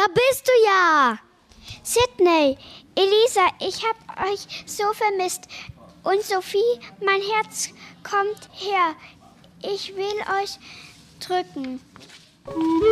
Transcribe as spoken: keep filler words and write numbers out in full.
bist du ja. Sydney, Elisa, ich hab euch so vermisst. Und Sophie, mein Herz kommt her. Ich will euch drücken.